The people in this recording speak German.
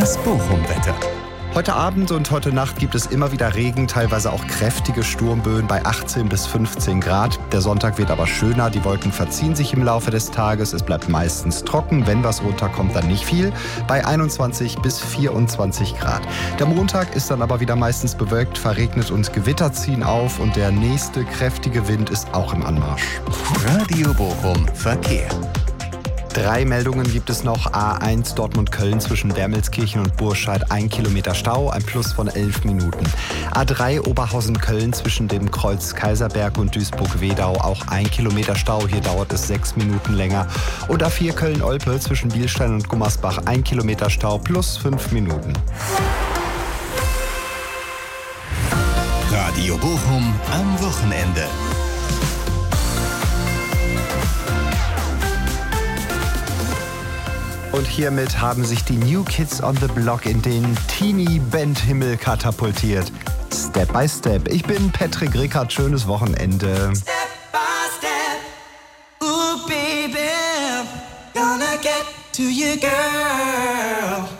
Das Bochum-Wetter. Heute Abend und heute Nacht gibt es immer wieder Regen, teilweise auch kräftige Sturmböen bei 18 bis 15 Grad. Der Sonntag wird aber schöner, die Wolken verziehen sich im Laufe des Tages. Es bleibt meistens trocken, wenn was runterkommt, dann nicht viel, bei 21 bis 24 Grad. Der Montag ist dann aber wieder meistens bewölkt, verregnet und Gewitter ziehen auf und der nächste kräftige Wind ist auch im Anmarsch. Radio Bochum Verkehr. 3 Meldungen gibt es noch. A1 Dortmund-Köln zwischen Wermelskirchen und Burscheid 1 Kilometer Stau, ein Plus von 11 Minuten. A3 Oberhausen-Köln zwischen dem Kreuz Kaiserberg und Duisburg-Wedau auch 1 Kilometer Stau, hier dauert es 6 Minuten länger. Und A4 Köln-Olpe zwischen Bielstein und Gummersbach 1 Kilometer Stau plus 5 Minuten. Radio Bochum am Wochenende. Und hiermit haben sich die New Kids on the Block in den Teenie-Band-Himmel katapultiert. Step by Step. Ich bin Patrick Rickard. Schönes Wochenende. Step by step, ooh baby, gonna get to you, girl.